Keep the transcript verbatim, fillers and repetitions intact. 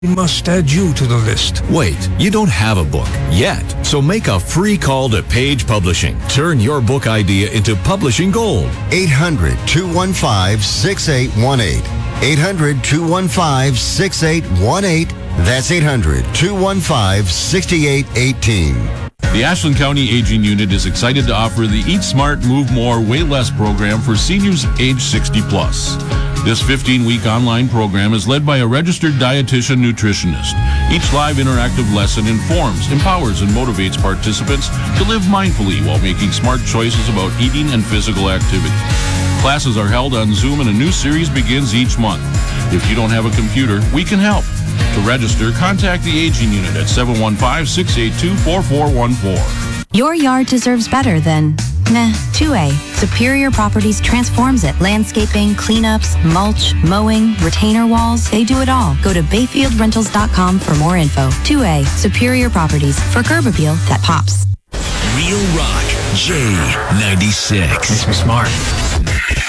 We must add you to the list. Wait, you don't have a book yet, so make a free call to Page Publishing. Turn your book idea into publishing gold. eight hundred, two one five, six eight one eight. eight hundred, two one five, six eight one eight. That's eight hundred, two one five, six eight one eight. The Ashland County Aging Unit is excited to offer the Eat Smart, Move More, Weigh Less program for seniors age sixty plus. This fifteen-week online program is led by a registered dietitian nutritionist. Each live interactive lesson informs, empowers, and motivates participants to live mindfully while making smart choices about eating and physical activity. Classes are held on Zoom and a new series begins each month. If you don't have a computer, we can help. To register, contact the Aging Unit at seven one five, six eight two, four four one four. Your yard deserves better than, meh, two A. Superior Properties transforms it. Landscaping, cleanups, mulch, mowing, retainer walls, they do it all. Go to bayfield rentals dot com for more info. two A. Superior Properties, for curb appeal that pops. Real Rock, J ninety-six. Makes me smart.